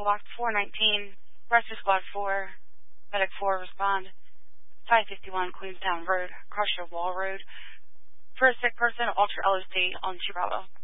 Box 419, Rescue Squad 4, Medic 4, respond. 551 Queenstown Road, Crusher Wall Road. For a sick person, Ultra LSD on 2 Bravo.